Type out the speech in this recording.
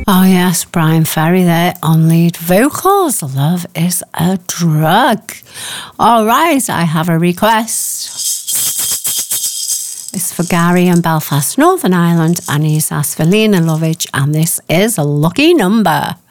Oh yes, Brian Ferry there on lead vocals. Love is a drug. All right, I have a request. It's for Gary in Belfast, Northern Ireland, and he's asked for Lena Lovitch, and this is a lucky number.